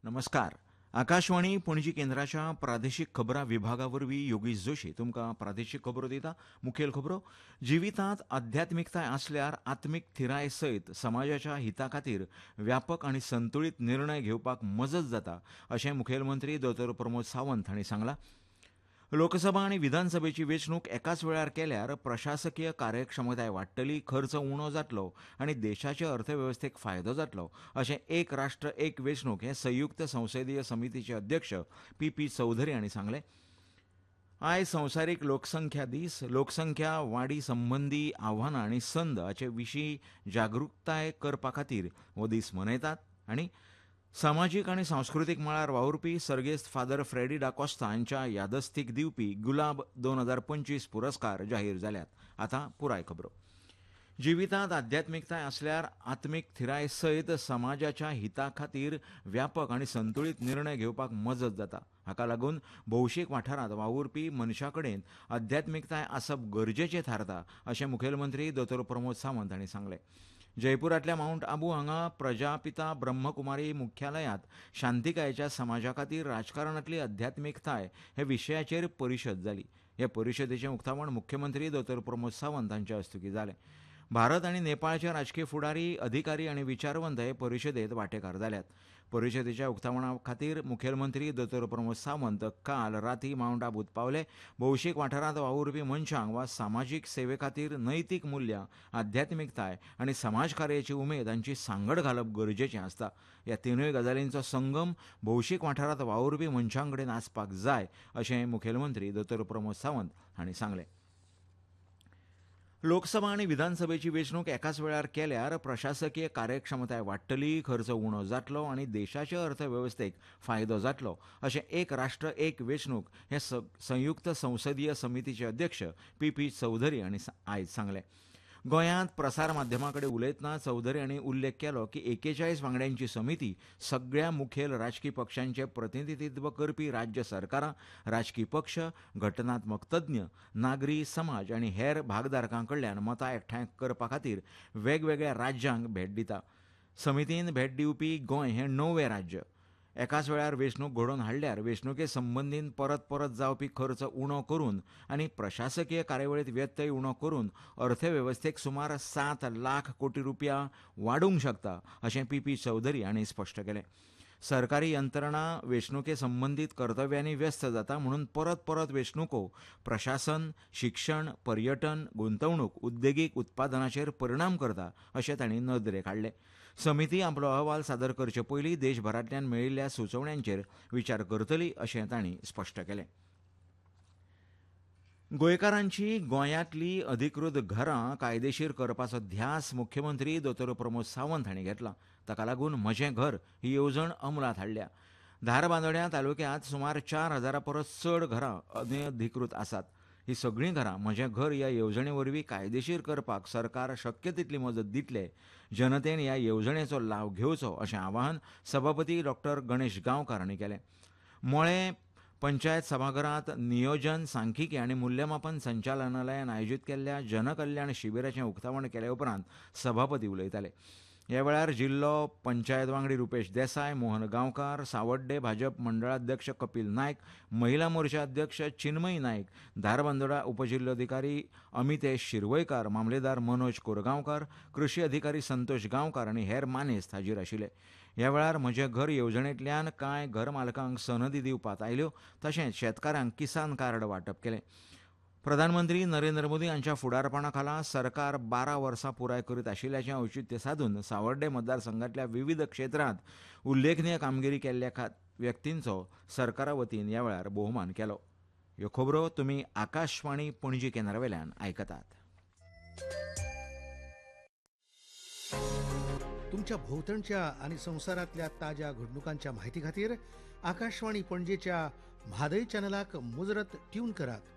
नमस्कार. आकाशवाणी पणजी केंद्राच्या प्रादेशीक खबरां विभागावरवीं योगेश जोशी तुमकां प्रादेशीक खबरो दिता. मुखेल खबरो. जिवितांत आध्यात्मिकताय आसल्यार आत्मीक थिराय सयत समाजाच्या हिता खातीर व्यापक आनी संतुळीत निर्णय घेवपाक मजत जाता अशें मुखेलमंत्री दोतोर प्रमोद सावंत हांणी सांगलां. लोकसभा आनी विधानसभेची वेंचणूक एकाच वेळार केल्यार प्रशासकीय कार्यक्षमताय वाडटली, खर्च उणो जातलो आनी देशाचे अर्थवेवस्थेक फायदो जातलो अशें एक राष्ट्र एक वेंचणूक हे संयुक्त संसदीय समितीचे अध्यक्ष पी चौधरी हांणी सांगलें. आयज संवसारीक लोकसंख्या दीस. लोकसंख्या वाडी संबंदी आव्हानां आनी संद हाचे विशीं जागृताय करपा खातीर हो दीस मनयतात. आनी सामाजीक आनी सांस्कृतीक मळार वावुरपी सर्गेस्त फादर फ्रेडी डा कॉस्ता हांच्या यादस्तीक दिवपी गुलाब 2025 पुरस्कार जाहीर जाल्यात. आतां पुराय खबरो. जिवितांत आध्यात्मिकताय आसल्यार आत्मीक थिराय सयत समाजाच्या हिता खातीर व्यापक आनी संतुळीत निर्णय घेवपाक मजत जाता. हाका लागून भौशीक वाठारांत वावुरपी मनशा कडेन आध्यात्मिकताय आसप गरजेचें थारता अशें मुखेलमंत्री दोतोर प्रमोद सावंत हांणी सांगलें. जयपुरांतल्या माउंट आबू हांगा प्रजापिता ब्रह्मकुमारी मुख्यालयांत शांतीकायेच्या समाजा खातीर राजकारणांतली आध्यात्मिकताय हे विशयाचेर परिशद जाली. हे परिशदेचें उक्तावण मुख्यमंत्री दोतोर प्रमोद सावंत हांच्या हस्तुकीं जालें. भारत आनी नेपाळचे राजकीय फुडारी, अधिकारी आनी विचारवंत हे परिशदेंत वांटेकार जाल्यात. परिशदेच्या उक्तावणा खातीर मुखेलमंत्री दोतोर प्रमोद सावंत काल रातीं माउंट आबूत पावले. भौशीक वाठारांत वावुरपी मनशांक वा सामाजीक सेवे खातीर नैतीक मुल्यां, आध्यात्मिकताय आनी समाजकार्याची उमेद हांची सांगड घालप गरजेचें आसता. ह्या तिनूय गजालींचो संगम भौशीक वाठारांत वावुरपी मनशां कडेन आसपाक जाय अशें मुखेलमंत्री दोतोर प्रमोद सावंत हांणी सांगलें. लोकसभा आनी विधानसभेची वेंचणूक एकाच वेळार केल्यार प्रशासकीय कार्यक्षमताय वाडटली, खर्च उणो जातलो आनी देशाचे अर्थवेवस्थेक फायदो जातलो अशें एक राष्ट्र एक वेंचणूक हे संयुक्त संसदीय समितीचे अध्यक्ष पी चौधरी हांणी आयज सांगलें. गोंयांत प्रसार माध्यमां कडेन उलयतना चौधरी हांणी उल्लेख केलो की 41 वांगड्यांची समिती सगळ्या मुखेल राजकी पक्षांचें प्रतिनिधित्व करपी राज्य सरकारां, राजकी पक्ष, घटनात्मक तज्ञ, नागरी समाज आनी हेर भागधारकां कडल्यान मतां एकठांय करपा खातीर वेगवेगळ्या राज्यांक भेट दिता. समितीन भेट दिवपी गोंय हें 9वें राज्य. एकाच वेळार वेंचणूक घडोवन हाडल्यार वेंचणुके संबंदीन परत जावपी खर्च उणो करून आनी प्रशासकीय कार्यावळींत व्यत्यय उणो करून अर्थवेवस्थेक सुमार 7 लाख कोटी रुपया वाडूंक शकता अशें पी चौधरी हांणी स्पश्ट केलें. सरकारी यंत्रणा वेंचणुके संबंदीत कर्तव्यांनी व्यस्त जाता म्हणून परत वेंचणुको प्रशासन, शिक्षण, पर्यटन, गुंतवणूक, उद्देगीक उत्पादनाचेर परिणाम करता अशें तांणी नदरेक हाडलें. समिती आपलो अहवाल सादर करचे पयलीं देशभरांतल्यान मेळिल्ल्या सुचोवण्यांचेर विचार करतली अशें तांणी स्पश्ट केलें. गोंयकारांची गोंयांतली अधिकृत घरां कायदेशीर करपाचो ध्यास मुख्यमंत्री दोतोर प्रमोद सावंत हांणी घेतला. ताका लागून म्हजें घर ही येवजण अंमलांत हाडल्या. धारबांदोड्या तालुक्यांत सुमार 4,000 परस चड घरां अनधिकृत आसात. ही सगळीं घरां म्हजें घर ह्या येवजणे वरवीं कायदेशीर करपाक सरकार शक्य तितली मजत दितले. जनतेन ह्या येवजणेचो लाव घेवचो अशें आवाहन सभापती डॉ गणेश गांवकार हांणी केलें. मोळे पंचायत सभाघरांत नियोजन, सांख्यिकी आनी मूल्यमापन संचालनालयान आयोजीत केल्ल्या जनकल्याण शिबिराचें उक्तावण केले उपरांत सभापती उलयताले. ह्या वेळार जिल्लो पंचायत वांगडी रुपेश देसाय, मोहन गांवकार, सावड्डे भाजप मंडळाध्यक्ष कपिल नायक, महिला मोर्चा अध्यक्ष चिन्मयी नायक, धारबांदोडा उपजिल्लोधिकारी अमितेश शिरवयकार, मामलेदार मनोज कोरगांवकार, कृशी अधिकारी संतोष गांवकार आनी हेर मानेस्त हाजीर आशिल्ले. ह्या वेळार म्हजें घर येवजणेंतल्यान कांय घरमालकांक सनदी दिवपाक आयल्यो तशेंच शेतकारांक किसान कार्ड वांटप केलें. प्रधानमंत्री नरेंद्र मोदी हांच्या फुडारपणा खाला सरकार 12 वर्सां पुराय करीत आशिल्ल्याचें औचित्य साधून सावर्डे मतदारसंघांतल्या विविध क्षेत्रांत उल्लेखनीय कामगिरी केल्ल्या व्यक्तींचो सरकारा वतीन ह्या वेळार भोवमान केलो. ह्यो खबरो तुमी आकाशवाणी पणजी केंद्रावेल्यान आयकतात. तुमच्या भोवतणच्या आणि संवसारांतल्या ताज्या घडणुकांच्या म्हायती खातीर आकाशवाणी पणजेच्या म्हादय चॅनलाक मुजरत ट्यून करात.